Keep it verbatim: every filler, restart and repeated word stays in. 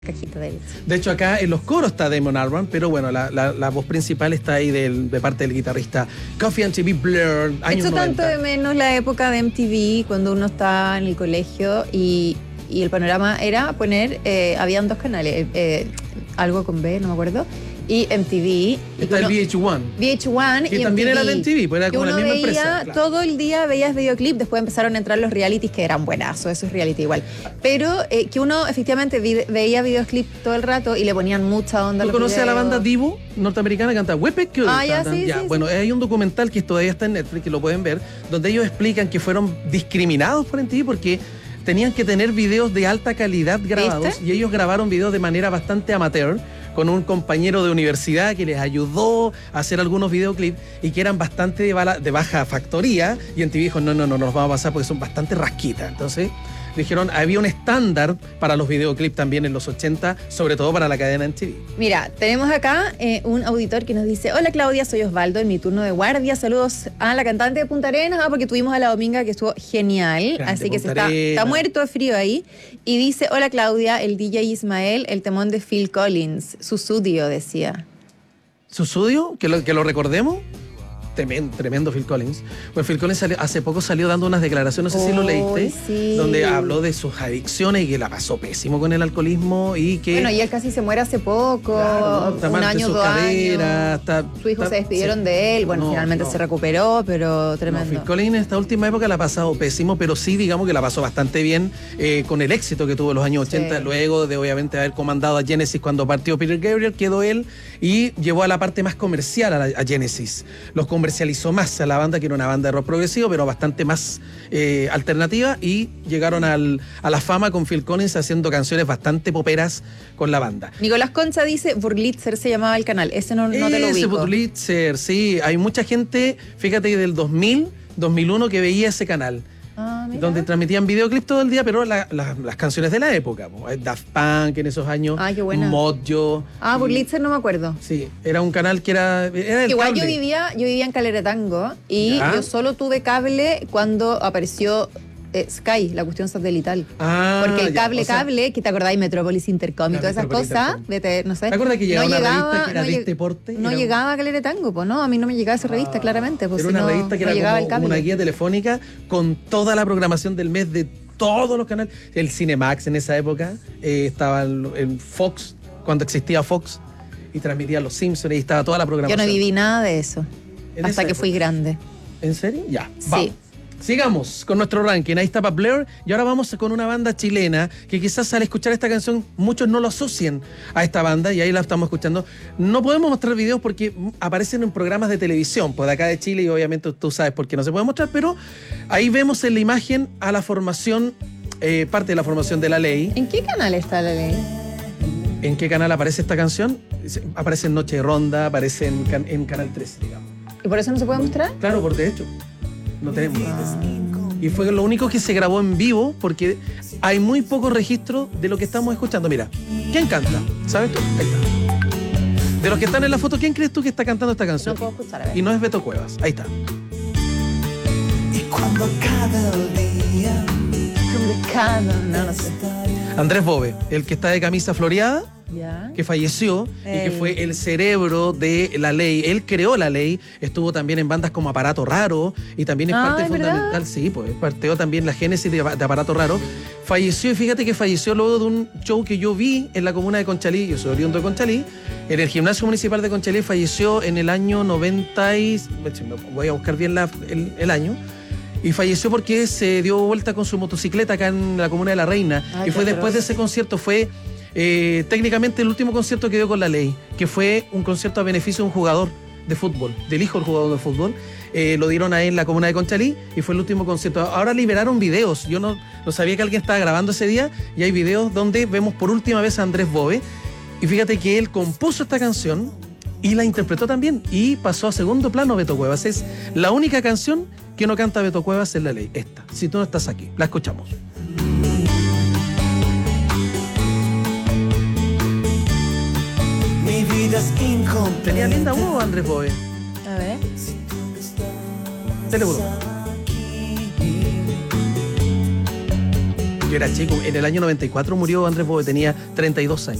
Cajita de él. De hecho, acá en los coros está Damon Albarn, pero bueno, la, la, la voz principal está ahí del, de parte del guitarrista Coffee and T V Blur, años Esto noventa. tanto de menos la época de M T V, cuando uno estaba en el colegio y, y el panorama era poner, eh, habían dos canales, eh, algo con B, no me acuerdo, y M T V. Está el V H uno. V H uno Que y también M T V. era de M T V, pues era como la misma veía, empresa. Claro. Todo el día veías videoclip, después empezaron a entrar los realities que eran buenazos, eso es reality igual. Pero eh, que uno efectivamente vi, veía videoclip todo el rato y le ponían mucha onda a ¿Tú los conoces a la videos. banda Divo norteamericana que canta Whippet? Ah, ya, sí, ya. sí, Bueno, sí. hay un documental que todavía está en Netflix, que lo pueden ver, donde ellos explican que fueron discriminados por M T V porque tenían que tener videos de alta calidad grabados. ¿Viste? Y ellos grabaron videos de manera bastante amateur, con un compañero de universidad que les ayudó a hacer algunos videoclips y que eran bastante de, bala, de baja factoría, y M T V dijo, no, no, no, no los vamos a pasar porque son bastante rasquitas. Entonces dijeron, había un estándar para los videoclips también en los ochenta, sobre todo para la cadena M T V. Mira, tenemos acá eh, un auditor que nos dice: hola Claudia, soy Osvaldo, en mi turno de guardia, saludos a la cantante de Punta Arenas, ah, porque tuvimos a la Dominga que estuvo genial, Grande así que se Punta está, Arenas. está muerto de frío ahí, y dice: hola Claudia, el D J Ismael, el temón de Phil Collins, su sudio, decía. ¿Su estudio? ¿Que lo, que lo recordemos? Tremendo, tremendo Phil Collins. Bueno, Phil Collins salió, hace poco salió dando unas declaraciones, no sé si lo Oh, leíste, sí. donde habló de sus adicciones y que la pasó pésimo con el alcoholismo y que... Bueno, y él casi se muere hace poco, Claro, ¿no? Está un mal de año, sus dos caderas, años. está- Su hijo está- se despidieron sí. de él, bueno, No, finalmente no. se recuperó, pero No, tremendo. Phil Collins en esta última época la ha pasado pésimo, pero sí, digamos que la pasó bastante bien eh, con el éxito que tuvo en los años ochenta, Sí. luego de obviamente haber comandado a Genesis cuando partió Peter Gabriel, quedó él y llevó a la parte más comercial a, la- a Genesis. Los comercializó más a la banda, que era una banda de rock progresivo, pero bastante más eh, alternativa, y llegaron al, a la fama con Phil Collins haciendo canciones bastante poperas con la banda. Nicolás Concha dice: Burlitzer se llamaba el canal, ese no, no te lo Ese ubico. Pulitzer, sí, hay mucha gente, fíjate, del dos mil, dos mil uno que veía ese canal. Ah, mira. Donde transmitían videoclips todo el día, pero la- la- las canciones de la época. po. Daft Punk en esos años. Ah, qué buena. Mojo. Ah, y- Burlitzer no me acuerdo. Sí, era un canal que era, era el Igual cable. yo vivía, yo vivía en Caleretango y Ya. yo solo tuve cable cuando apareció eh, Sky, la cuestión satelital. Ah, Porque el ya, cable, o sea, cable, que te acordáis, Metrópolis Intercom y La todas esas Metrópolis cosas, Intercom. vete, no sé. ¿Te acuerdas que llegaba no una llegaba, revista que era no de lleg- este porte? No Era un- llegaba a Caleretango, pues no, a mí no me llegaba esa revista, claramente. Pues, Era si una no, revista que no era llegaba como, el cable. como una guía telefónica con toda la programación del mes de todos los canales. El Cinemax en esa época, eh, estaba en Fox, cuando existía Fox, y transmitía Los Simpsons, y estaba toda la Yo programación. no viví nada de eso, En hasta esa que época. fui grande. ¿En serio? Ya, Sí. vamos. Sigamos con nuestro ranking. Ahí está Blur. Y ahora vamos con una banda chilena que quizás al escuchar esta canción muchos no lo asocian a esta banda, y ahí la estamos escuchando. No podemos mostrar videos porque aparecen en programas de televisión, pues de acá de Chile, y obviamente tú sabes por qué no se puede mostrar, pero ahí vemos en la imagen a la formación, eh, parte de la formación de La Ley. ¿En qué canal está la ley? ¿En qué canal aparece esta canción? Aparece en Noche de Ronda, aparece en, can- en Canal tres, digamos. ¿Y por eso no se puede mostrar? Claro, por de hecho. No tenemos. Y fue lo único que se grabó en vivo porque hay muy poco registro de lo que estamos escuchando. Mira, ¿quién canta? ¿Sabes tú? Ahí está. De los que están en la foto, ¿quién crees tú que está cantando esta No canción? puedo escuchar, a ver. Y no es Beto Cuevas. Ahí está. Y cuando acabe el día, No, no sé. Andrés Bove, el que está de camisa floreada, Ya. que falleció y que El- fue el cerebro de La Ley. Él creó La Ley, estuvo también en bandas como Aparato Raro y también es Ah, parte ¿es fundamental, verdad? sí, pues partió también la génesis de, de Aparato Raro. Falleció, y fíjate que falleció luego de un show que yo vi en la comuna de Conchalí, yo soy oriundo de Conchalí, en el gimnasio municipal de Conchalí. Falleció en el año noventa y... voy a buscar bien la- el, el año. Y falleció porque se dio vuelta con su motocicleta acá en la comuna de La Reina. Ay, y fue qué después de atroz. ese concierto, fue eh, técnicamente el último concierto que dio con La Ley, que fue un concierto a beneficio de un jugador de fútbol, del hijo del jugador de fútbol. Eh, lo dieron ahí en la comuna de Conchalí y fue el último concierto. Ahora liberaron videos. Yo no, no sabía que alguien estaba grabando ese día, y hay videos donde vemos por última vez a Andrés Bove. Y fíjate que él compuso esta canción y la interpretó también, y pasó a segundo plano Beto Cuevas. Es la única canción que no canta Beto Cuevas en La Ley, esta. Si tú no estás aquí, la escuchamos. mi vida es incompleta. Tenía linda voz Andrés Bove. A ver. Dele volumen. Yo era chico. En el año noventa y cuatro murió Andrés Bove, tenía treinta y dos años.